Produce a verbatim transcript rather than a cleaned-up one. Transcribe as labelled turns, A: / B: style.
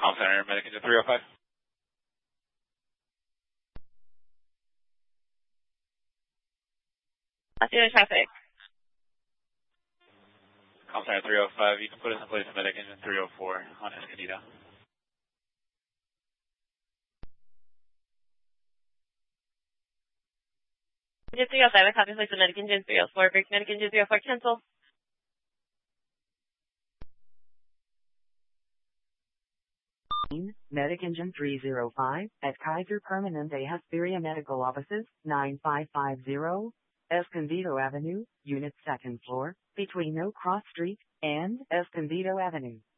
A: Call center, Medic Engine three oh five.
B: Latino traffic.
A: Call center three oh five, you can put us in place of Medic Engine three oh four on Escondido.
B: Engine three oh five, I copy place of Medic Engine three oh four, break Medic Engine three oh four, cancel.
C: Medic Engine three oh five at Kaiser Permanente Hesperia Medical Offices, nine five five zero Escondido Avenue, Unit second floor, between No Cross Street and Escondido Avenue.